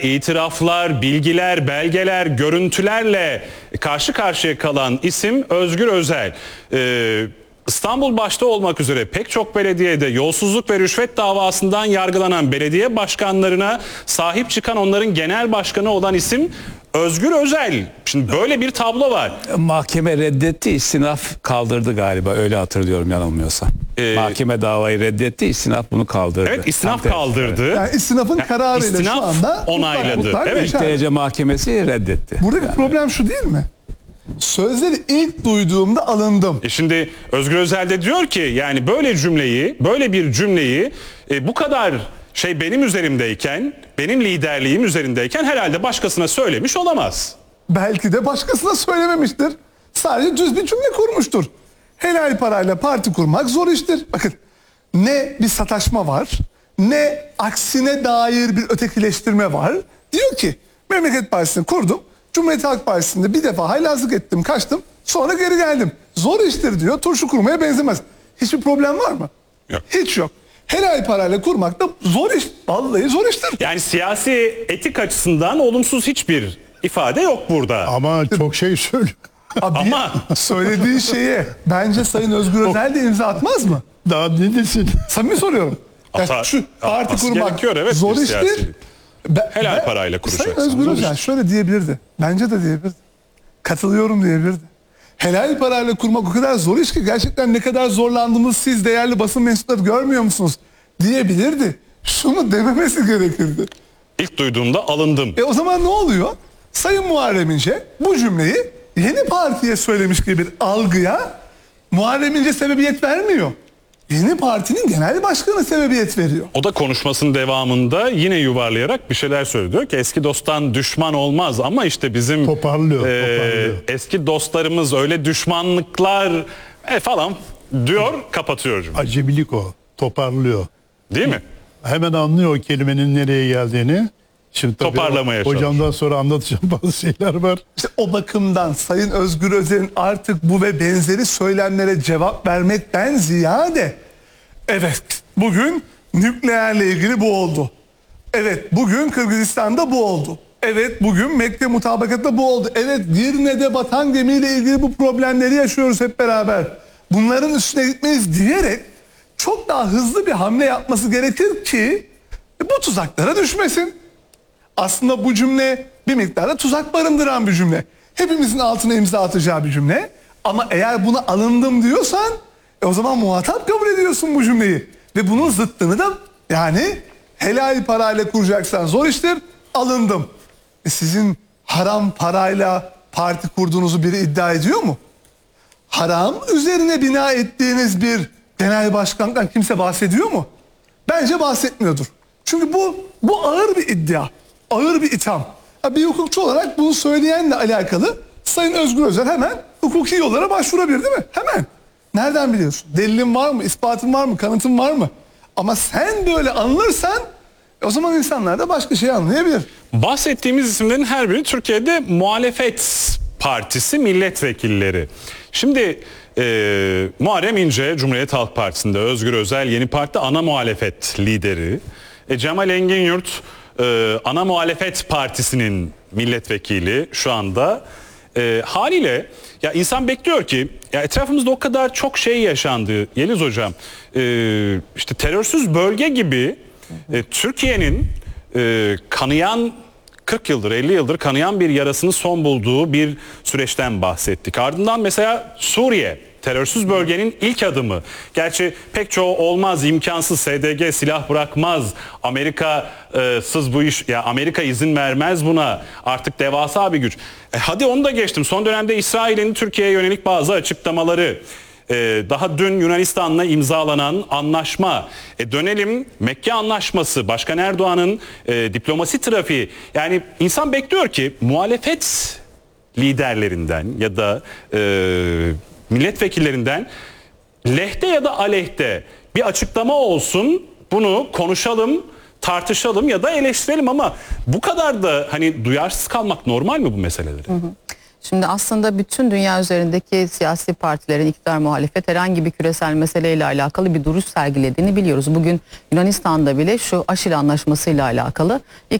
İtiraflar, bilgiler, belgeler, görüntülerle karşı karşıya kalan isim Özgür Özel. İstanbul başta olmak üzere pek çok belediyede yolsuzluk ve rüşvet davasından yargılanan belediye başkanlarına sahip çıkan, onların genel başkanı olan isim Özgür Özel. Şimdi böyle bir tablo var. Mahkeme reddetti, istinaf kaldırdı galiba, öyle hatırlıyorum yanılmıyorsam. Mahkeme davayı reddetti, istinaf bunu kaldırdı. Evet, istinaf kaldırdı. Yani istinafın kararıyla istinaf şu anda onayladı. Evet. İlk derece mahkemesi reddetti. Buradaki problem şu değil mi? Sözleri ilk duyduğumda alındım. Şimdi Özgür Özel de diyor ki yani böyle bir cümleyi bu kadar benim üzerimdeyken, benim liderliğim üzerindeyken herhalde başkasına söylemiş olamaz. Belki de başkasına söylememiştir. Sadece düz bir cümle kurmuştur. Helal parayla parti kurmak zor iştir. Bakın, ne bir sataşma var, ne aksine dair bir ötekileştirme var. Diyor ki Memleket Partisi'ni kurdum. Cumhuriyet Halk Partisi'nde bir defa haylazlık ettim, kaçtım. Sonra geri geldim. Zor iştir diyor. Turşu kurmaya benzemez. Hiçbir problem var mı? Yok. Hiç yok. Helal parayla kurmak da zor iş. Vallahi zor iştir. Yani siyasi etik açısından olumsuz hiçbir ifade yok burada. Ama çok şey söylüyor. Abi, Ama söylediği şeye bence Sayın Özgür Özel de imza atmaz mı? Daha ne desin? Samimi soruyorum. Şu parti atması kurmak gerekiyor, evet, zor bir iştir. siyasi. Helal parayla kuracaksın. Sayın Özgür Zor Özel iş. şöyle diyebilirdi. Bence de diyebilirdi. Katılıyorum diyebilirdi. Helal parayla kurmak o kadar zor iş ki gerçekten ne kadar zorlandığımız siz değerli basın mensupları görmüyor musunuz diyebilirdi. Şunu dememesi gerekirdi. İlk duyduğumda alındım. O zaman ne oluyor? Sayın Muharrem İnce bu cümleyi yeni partiye söylemiş gibi bir algıya Muharrem İnce sebebiyet vermiyor. Yeni partinin genel başkanı sebebiyet veriyor. O da konuşmasının devamında yine yuvarlayarak bir şeyler söylüyor. Diyor ki eski dosttan düşman olmaz ama işte bizim Toparlıyor. eski dostlarımız öyle düşmanlıklar falan diyor, kapatıyor cümleyi. Acemilik o. Toparlıyor. Değil mi? Hemen anlıyor o kelimenin nereye geldiğini. Şimdi tabii Toparlamaya hocamdan sonra anlatacağım bazı şeyler var. İşte o bakımdan Sayın Özgür Özel'in artık bu ve benzeri söylemlere cevap vermekten ziyade evet bugün nükleerle ilgili bu oldu. Evet bugün Kırgızistan'da bu oldu. Evet bugün Mekke mutabakatta bu oldu. Evet Girne'de batan gemiyle ilgili bu problemleri yaşıyoruz hep beraber. Bunların üstüne gitmeyiz diyerek çok daha hızlı bir hamle yapması gerekir ki bu tuzaklara düşmesin. Aslında bu cümle bir miktarda tuzak barındıran bir cümle. Hepimizin altına imza atacağı bir cümle. Ama eğer buna alındım diyorsan o zaman muhatap kabul ediyorsun bu cümleyi. Ve bunun zıttını da yani helal parayla kuracaksan zor iştir, alındım. Sizin haram parayla parti kurduğunuzu biri iddia ediyor mu? Haram üzerine bina ettiğiniz bir genel başkandan kimse bahsediyor mu? Bence bahsetmiyordur. Çünkü bu ağır bir iddia. Ağır bir itham. Bir hukukçu olarak bunu söyleyenle alakalı Sayın Özgür Özel hemen hukuki yollara başvurabilir değil mi? Hemen. Nereden biliyorsun? Delilin var mı? İspatın var mı? Kanıtın var mı? Ama sen böyle anlarsan o zaman insanlar da başka şey anlayabilir. Bahsettiğimiz isimlerin her biri Türkiye'de muhalefet partisi milletvekilleri. Şimdi Muharrem İnce Cumhuriyet Halk Partisi'nde, Özgür Özel Yeni Parti ana muhalefet lideri. Cemal Engin-Yurt ana muhalefet partisinin milletvekili şu anda. Haliyle ya insan bekliyor ki ya etrafımızda o kadar çok şey yaşandı Yeliz Hocam. İşte terörsüz bölge gibi Türkiye'nin kanayan 40 yıldır 50 yıldır kanayan bir yarasını son bulduğu bir süreçten bahsettik. Ardından mesela Suriye terörsüz bölgenin ilk adımı. Gerçi pek çoğu olmaz, imkansız, SDG silah bırakmaz, Amerika'sız bu iş, ya Amerika izin vermez buna, artık devasa bir güç. Hadi onu da geçtim. Son dönemde İsrail'in Türkiye'ye yönelik bazı açıklamaları. Daha dün Yunanistan'la imzalanan anlaşma. Dönelim Mekke Anlaşması, Başkan Erdoğan'ın diplomasi trafiği. Yani insan bekliyor ki muhalefet liderlerinden ya da milletvekillerinden lehte ya da aleyhte bir açıklama olsun, bunu konuşalım, tartışalım ya da eleştirelim, ama bu kadar da hani duyarsız kalmak normal mi bu meseleleri? Şimdi aslında bütün dünya üzerindeki siyasi partilerin iktidar muhalefet herhangi bir küresel meseleyle alakalı bir duruş sergilediğini biliyoruz. Bugün Yunanistan'da bile şu Aşil Anlaşması ile alakalı